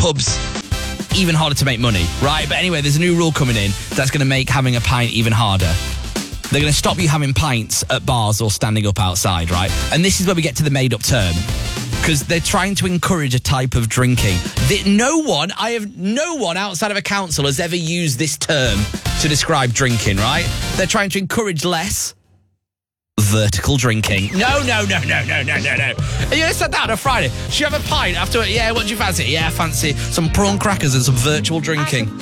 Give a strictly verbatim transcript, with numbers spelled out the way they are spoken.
pubs even harder to make money, right? But anyway, there's a new rule coming in that's going to make having a pint even harder. They're going to stop you having pints at bars or standing up outside, right? And this is where we get to the made-up term, because they're trying to encourage a type of drinking that no one, I have no one outside of a council has ever used this term to describe drinking, right? They're trying to encourage less vertical drinking. No, no, no, no, no, no, no, no. You said that on a Friday. Should you have a pint after it? Yeah, what do you fancy? Yeah, I fancy some prawn crackers and some virtual drinking.